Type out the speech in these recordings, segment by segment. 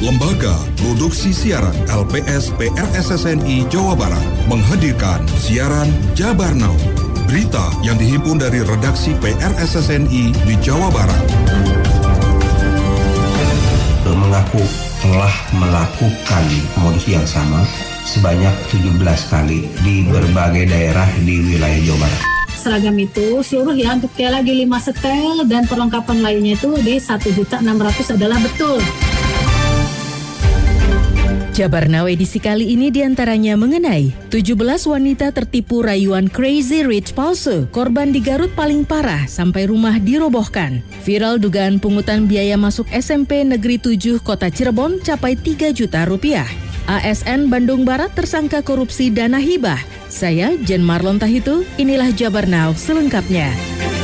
Lembaga Produksi Siaran LPS PRSSNI Jawa Barat menghadirkan siaran Jabar Now. Berita yang dihimpun dari redaksi PRSSNI di Jawa Barat. Mengaku telah melakukan modus yang sama sebanyak 17 kali di berbagai daerah di wilayah Jawa Barat. Seragam itu seluruh ya untuk kayak lagi 5 setel dan perlengkapan lainnya itu di 1.600.000 adalah betul. Jabar Now edisi kali ini diantaranya mengenai 17 wanita tertipu rayuan Crazy Rich palsu, korban di Garut paling parah sampai rumah dirobohkan. Viral dugaan pungutan biaya masuk SMP Negeri 7 Kota Cirebon capai 3 juta rupiah. ASN Bandung Barat tersangka korupsi dana hibah. Saya Jen Marlon Tahitu, inilah Jabar Now selengkapnya.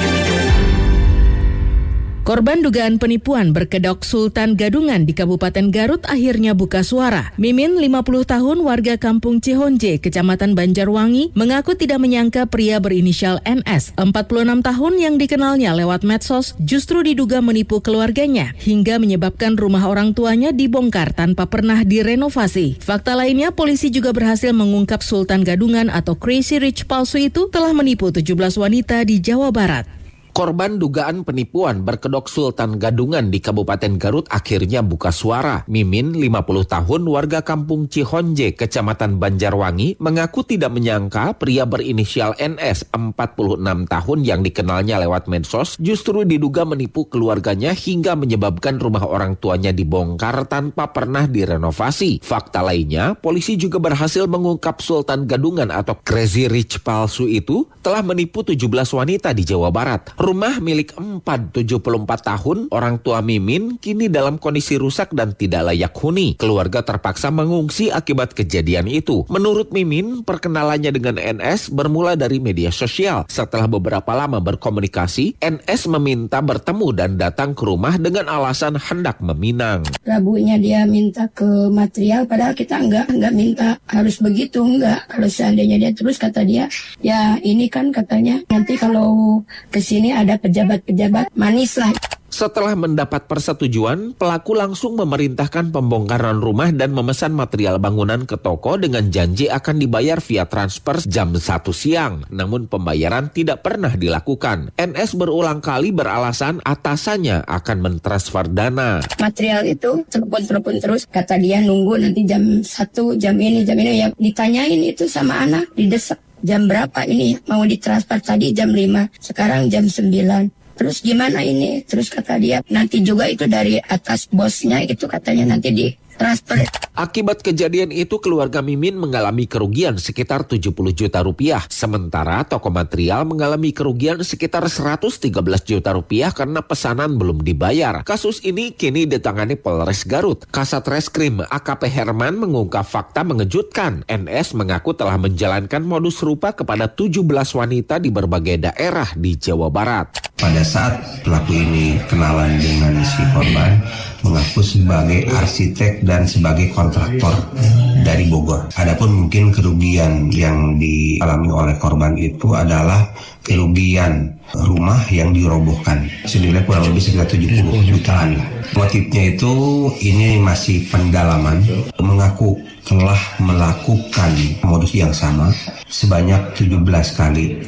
Korban dugaan penipuan berkedok Sultan Gadungan di Kabupaten Garut akhirnya buka suara. Mimin, 50 tahun, warga kampung Cihonje, Kecamatan Banjarwangi, mengaku tidak menyangka pria berinisial NS, 46 tahun yang dikenalnya lewat medsos, justru diduga menipu keluarganya, hingga menyebabkan rumah orang tuanya dibongkar tanpa pernah direnovasi. Fakta lainnya, polisi juga berhasil mengungkap Sultan Gadungan atau Crazy Rich palsu itu telah menipu 17 wanita di Jawa Barat. Korban dugaan penipuan berkedok Sultan Gadungan di Kabupaten Garut akhirnya buka suara. Mimin, 50 tahun, warga kampung Cihonje, Kecamatan Banjarwangi, mengaku tidak menyangka pria berinisial NS, 46 tahun yang dikenalnya lewat medsos, justru diduga menipu keluarganya hingga menyebabkan rumah orang tuanya dibongkar tanpa pernah direnovasi. Fakta lainnya, polisi juga berhasil mengungkap Sultan Gadungan atau Crazy Rich palsu itu telah menipu 17 wanita di Jawa Barat. Rumah milik 74 tahun, orang tua Mimin kini dalam kondisi rusak dan tidak layak huni. Keluarga terpaksa mengungsi akibat kejadian itu. Menurut Mimin, perkenalannya dengan NS bermula dari media sosial. Setelah beberapa lama berkomunikasi, NS meminta bertemu dan datang ke rumah dengan alasan hendak meminang. Rabunya dia minta ke material, padahal kita enggak minta harus begitu, enggak. Kalau seandainya dia terus, kata dia, ya ini kan katanya nanti kalau kesini ada pejabat-pejabat manis lah. Setelah mendapat persetujuan, pelaku langsung memerintahkan pembongkaran rumah dan memesan material bangunan ke toko dengan janji akan dibayar via transfer jam 1 siang. Namun pembayaran tidak pernah dilakukan. NS berulang kali beralasan atasannya akan mentransfer dana. Material itu telepon terus, kata dia nunggu nanti jam 1, jam ini ya. Ditanyain itu sama anak, didesak. Jam berapa ini? Mau ditransfer tadi jam 5, sekarang jam 9. Terus gimana ini? Terus kata dia, nanti juga itu dari atas bosnya itu katanya nanti ditransfer. Akibat kejadian itu, keluarga Mimin mengalami kerugian sekitar 70 juta rupiah. Sementara toko material mengalami kerugian sekitar 113 juta rupiah karena pesanan belum dibayar. Kasus ini kini ditangani Polres Garut. Kasat Reskrim AKP Herman mengungkap fakta mengejutkan. NS mengaku telah menjalankan modus serupa kepada 17 wanita di berbagai daerah di Jawa Barat. Pada saat pelaku ini kenalan dengan si korban, mengaku sebagai arsitek dan sebagai kontraktor dari Bogor. Adapun mungkin kerugian yang dialami oleh korban itu adalah kerugian rumah yang dirobohkan senilai kurang lebih sekitar 70 jutaan. Motifnya itu ini masih pendalaman. Mengaku telah melakukan modus yang sama sebanyak 17 kali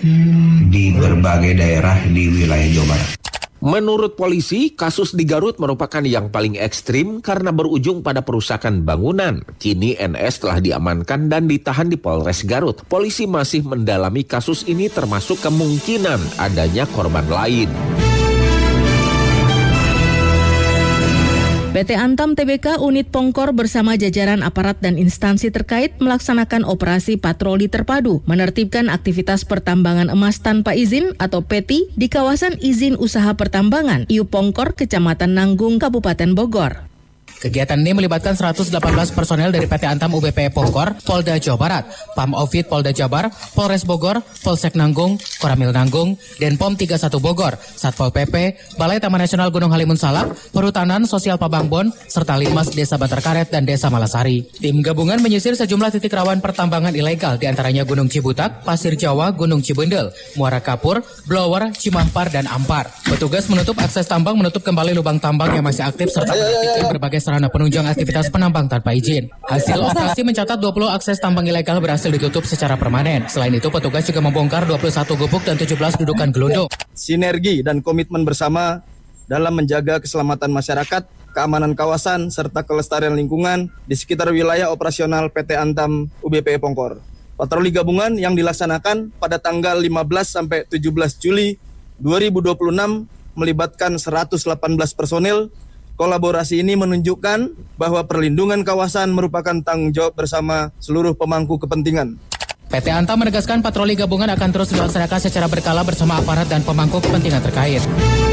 di berbagai daerah di wilayah Jawa Barat. Menurut polisi, kasus di Garut merupakan yang paling ekstrim karena berujung pada perusakan bangunan. Kini NS telah diamankan dan ditahan di Polres Garut. Polisi masih mendalami kasus ini termasuk kemungkinan adanya korban lain. PT Antam Tbk Unit Pongkor bersama jajaran aparat dan instansi terkait melaksanakan operasi patroli terpadu, menertibkan aktivitas pertambangan emas tanpa izin atau PETI di kawasan izin usaha pertambangan IU Pongkor, Kecamatan Nanggung, Kabupaten Bogor. Kegiatan ini melibatkan 118 personel dari PT Antam UBP Pongkor, Polda Jawa Barat, Pam Ovid Polda Jabar, Polres Bogor, Polsek Nanggung, Koramil Nanggung, Denpom 31 Bogor, Satpol PP, Balai Taman Nasional Gunung Halimun Salak, Perhutanan Sosial Pabangbon, serta Linmas Desa Bantar Karet dan Desa Malasari. Tim gabungan menyisir sejumlah titik rawan pertambangan ilegal, diantaranya Gunung Cibutak, Pasir Jawa, Gunung Cibendel, Muara Kapur, Blower, Cimampar, dan Ampar. Petugas menutup akses tambang, menutup kembali lubang tambang yang masih aktif serta menghentikan berbagai sarana penunjang aktivitas penambang tanpa izin. Hasil operasi mencatat 20 akses tambang ilegal berhasil ditutup secara permanen. Selain itu, petugas juga membongkar 21 gubuk dan 17 dudukan gelundung. Sinergi dan komitmen bersama dalam menjaga keselamatan masyarakat, keamanan kawasan, serta kelestarian lingkungan di sekitar wilayah operasional PT Antam UBP Pongkor. Patroli gabungan yang dilaksanakan pada tanggal 15 sampai 17 Juli 2026 melibatkan 118 personil. Kolaborasi ini menunjukkan bahwa perlindungan kawasan merupakan tanggung jawab bersama seluruh pemangku kepentingan. PT Antam menegaskan patroli gabungan akan terus dilaksanakan secara berkala bersama aparat dan pemangku kepentingan terkait.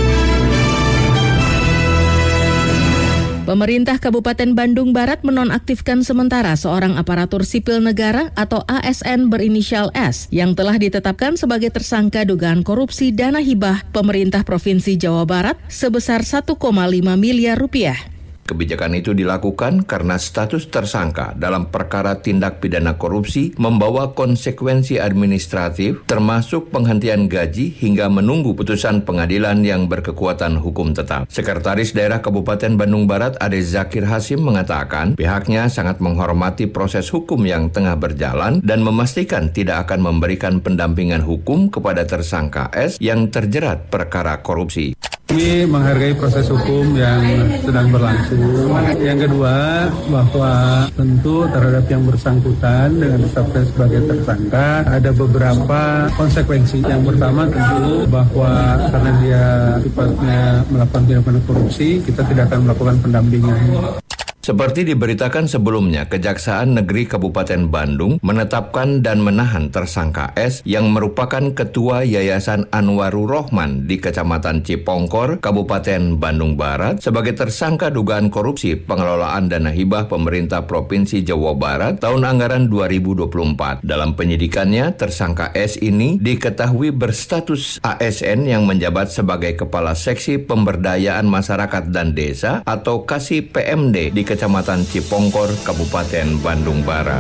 Pemerintah Kabupaten Bandung Barat menonaktifkan sementara seorang aparatur sipil negara atau ASN berinisial S yang telah ditetapkan sebagai tersangka dugaan korupsi dana hibah pemerintah Provinsi Jawa Barat sebesar 1,5 miliar rupiah. Kebijakan itu dilakukan karena status tersangka dalam perkara tindak pidana korupsi membawa konsekuensi administratif termasuk penghentian gaji hingga menunggu putusan pengadilan yang berkekuatan hukum tetap. Sekretaris Daerah Kabupaten Bandung Barat Ade Zakir Hasim mengatakan pihaknya sangat menghormati proses hukum yang tengah berjalan dan memastikan tidak akan memberikan pendampingan hukum kepada tersangka S yang terjerat perkara korupsi. Kami menghargai proses hukum yang sedang berlangsung. Yang kedua, bahwa tentu terhadap yang bersangkutan dengan ditetapkan sebagai tersangka ada beberapa konsekuensi. Yang pertama tentu bahwa karena dia sifatnya melakukan tindak pidana korupsi, kita tidak akan melakukan pendampingan. Seperti diberitakan sebelumnya, Kejaksaan Negeri Kabupaten Bandung menetapkan dan menahan tersangka S yang merupakan Ketua Yayasan Anwarur Rohman di Kecamatan Cipongkor, Kabupaten Bandung Barat sebagai tersangka dugaan korupsi pengelolaan dana hibah pemerintah Provinsi Jawa Barat tahun anggaran 2024. Dalam penyidikannya, tersangka S ini diketahui berstatus ASN yang menjabat sebagai Kepala Seksi Pemberdayaan Masyarakat dan Desa atau Kasih PMD di Kecamatan Cipongkor, Kabupaten Bandung Barat.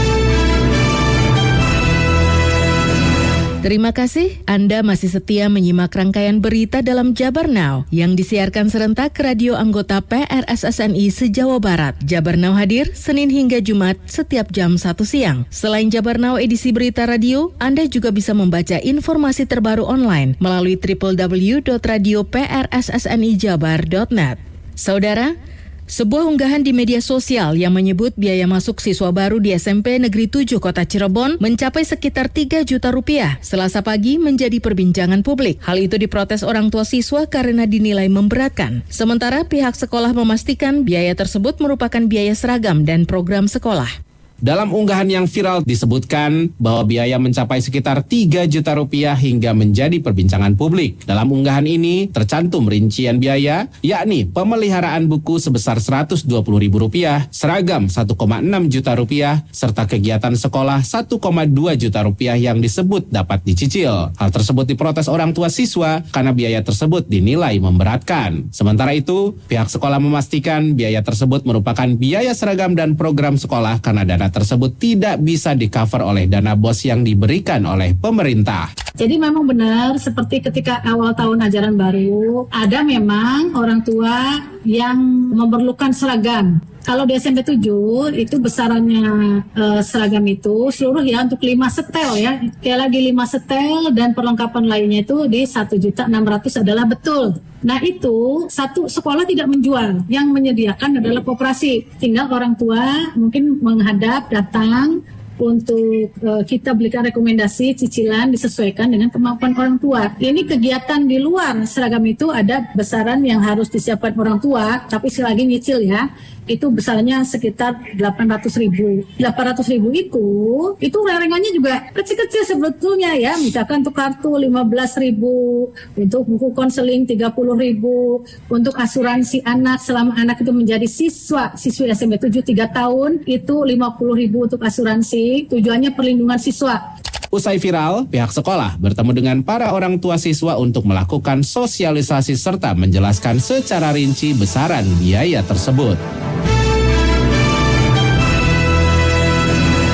Terima kasih Anda masih setia menyimak rangkaian berita dalam Jabar Now yang disiarkan serentak ke radio anggota PRSSNI se-Jawa Barat. Jabar Now hadir Senin hingga Jumat setiap jam 1 siang. Selain Jabar Now edisi berita radio, Anda juga bisa membaca informasi terbaru online melalui www.radioprssnijabar.net. Saudara, sebuah unggahan di media sosial yang menyebut biaya masuk siswa baru di SMP Negeri 7 Kota Cirebon mencapai sekitar 3 juta rupiah Selasa pagi menjadi perbincangan publik. Hal itu diprotes orang tua siswa karena dinilai memberatkan. Sementara pihak sekolah memastikan biaya tersebut merupakan biaya seragam dan program sekolah. Dalam unggahan yang viral disebutkan bahwa biaya mencapai sekitar 3 juta rupiah hingga menjadi perbincangan publik. Dalam unggahan ini tercantum rincian biaya, yakni pemeliharaan buku sebesar Rp120.000, seragam Rp1,6 juta, serta kegiatan sekolah Rp1,2 juta yang disebut dapat dicicil. Hal tersebut diprotes orang tua siswa karena biaya tersebut dinilai memberatkan. Sementara itu, pihak sekolah memastikan biaya tersebut merupakan biaya seragam dan program sekolah karena dana tersebut tidak bisa di-cover oleh dana BOS yang diberikan oleh pemerintah. Jadi memang benar seperti ketika awal tahun ajaran baru, ada memang orang tua yang memerlukan seragam. Kalau di SMP 7 itu besarannya seragam itu seluruh ya untuk 5 setel ya. Kayak lagi 5 setel dan perlengkapan lainnya itu di 1.600.000 adalah betul. Nah itu satu sekolah tidak menjual, yang menyediakan adalah koperasi. Tinggal orang tua mungkin menghadap, datang untuk kita berikan rekomendasi cicilan disesuaikan dengan kemampuan orang tua. Ini kegiatan di luar seragam itu ada besaran yang harus disiapkan orang tua, tapi selagi nyicil ya, itu besarnya sekitar 800.000. 800.000 itu rengannya juga kecil-kecil sebetulnya ya. Misalkan untuk kartu 15.000, untuk buku konseling 30.000, untuk asuransi anak selama anak itu menjadi siswi SMP 7 3 tahun itu 50.000 untuk asuransi. Tujuannya perlindungan siswa. Usai viral, pihak sekolah bertemu dengan para orang tua siswa untuk melakukan sosialisasi serta menjelaskan secara rinci besaran biaya tersebut.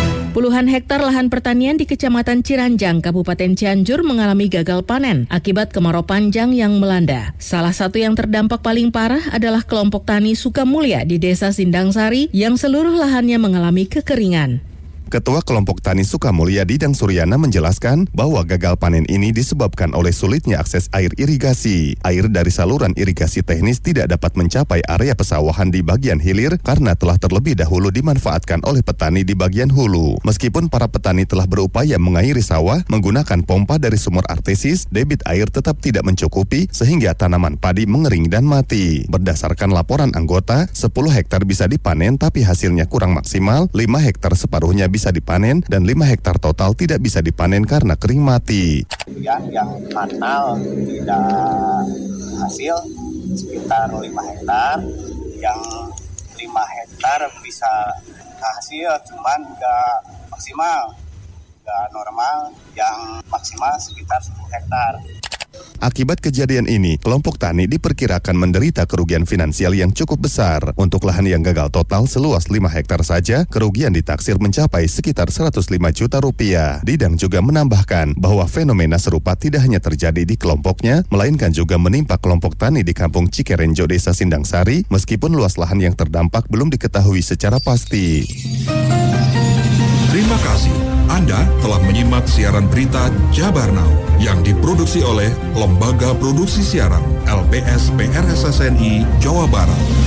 Puluhan hektar lahan pertanian di Kecamatan Ciranjang, Kabupaten Cianjur mengalami gagal panen akibat kemarau panjang yang melanda. Salah satu yang terdampak paling parah adalah kelompok tani Sukamulya di Desa Sindangsari yang seluruh lahannya mengalami kekeringan. Ketua Kelompok Tani Sukamulya Didang Suryana menjelaskan bahwa gagal panen ini disebabkan oleh sulitnya akses air irigasi. Air dari saluran irigasi teknis tidak dapat mencapai area pesawahan di bagian hilir karena telah terlebih dahulu dimanfaatkan oleh petani di bagian hulu. Meskipun para petani telah berupaya mengairi sawah menggunakan pompa dari sumur artesis, debit air tetap tidak mencukupi sehingga tanaman padi mengering dan mati. Berdasarkan laporan anggota, 10 hektar bisa dipanen tapi hasilnya kurang maksimal, 5 hektar separuhnya bisa dipanen dan 5 hektar total tidak bisa dipanen karena kering mati. Yang fatal tidak hasil sekitar 5 hektar, yang 5 hektar bisa hasil cuman nggak maksimal, nggak normal, yang maksimal sekitar 10 hektar. Akibat kejadian ini, kelompok tani diperkirakan menderita kerugian finansial yang cukup besar. Untuk lahan yang gagal total seluas 5 hektar saja, kerugian ditaksir mencapai sekitar 105 juta rupiah. Didang juga menambahkan bahwa fenomena serupa tidak hanya terjadi di kelompoknya, melainkan juga menimpa kelompok tani di Kampung Cikerenjo, Desa Sindangsari, meskipun luas lahan yang terdampak belum diketahui secara pasti. Terima kasih. Anda telah menyimak siaran berita Jabar Now yang diproduksi oleh Lembaga Produksi Siaran LPS PRSSNI Jawa Barat.